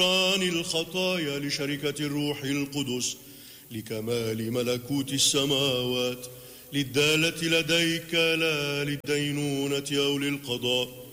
غفران الخطايا لشركة الروح القدس لكمال ملكوت السماوات للدالة لديك لا للدينونة أو للقضاء